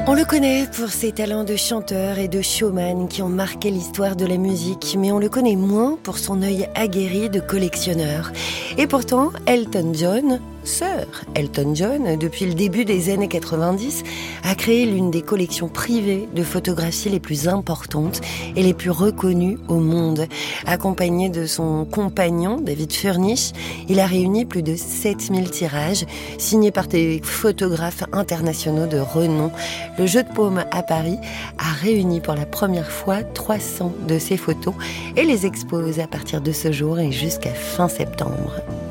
On le connaît pour ses talents de chanteur et de showman qui ont marqué l'histoire de la musique, mais on le connaît moins pour son œil aguerri de collectionneur. Et pourtant, Elton John, Sir Elton John, depuis le début des années 90, a créé l'une des collections privées de photographies les plus importantes et les plus reconnues au monde. Accompagné de son compagnon, David Furnish, il a réuni plus de 7000 tirages, signés par des photographes internationaux de renom. Le Jeu de Paume à Paris a réuni pour la première fois 300 de ses photos et les expose à partir de ce jour et jusqu'à fin septembre.